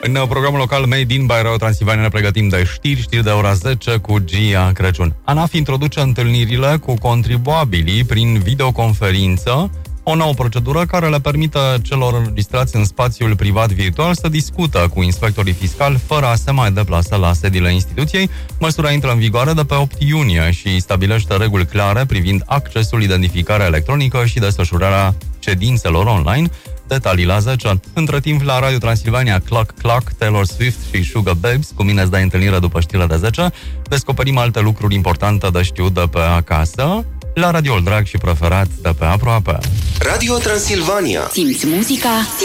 În programul local Made in by Radio Transilvania ne pregătim de știri de ora 10 cu Gia Crăciun. ANAF introduce întâlnirile cu contribuabilii prin videoconferință, o nouă procedură care le permite celor înregistrați în spațiul privat virtual să discută cu inspectorii fiscali fără a se mai deplasa la sediile instituției. Măsura intră în vigoare de pe 8 iunie și stabilește reguli clare privind accesul, identificarea electronică și desfășurarea ședințelor online. Detalii la 10. Între timp, la Radio Transilvania, Cluck Cluck, Taylor Swift și Sugar Babes, cu mine îți dai întâlnire după știrile de 10, descoperim alte lucruri importante de știut de pe acasă, la radioul drag și preferat de pe aproape. Radio Transilvania. Simți muzica?